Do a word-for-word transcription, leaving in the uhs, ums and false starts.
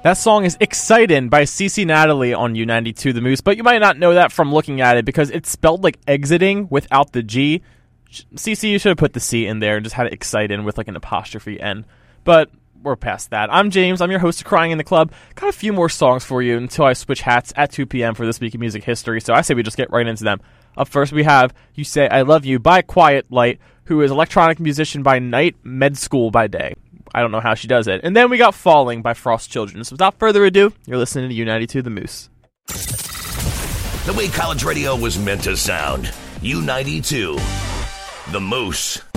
That song is Excitin' by CeCe Natalie on U ninety-two The Moose, but you might not know that from looking at it because it's spelled like exiting without the G. CeCe, you should have put the C in there and just had it Excitin' with like an apostrophe N. But we're past that. I'm James. I'm your host of Crying in the Club. Got a few more songs for you until I switch hats at two p.m. for This Week in Music History, so I say we just get right into them. Up first, we have You Say I Love You by Quiet Light, who is electronic musician by night, med school by day. I don't know how she does it. And then we got Falling by Frost Children. So without further ado, you're listening to U ninety-two The Moose. The way college radio was meant to sound. U ninety-two The Moose.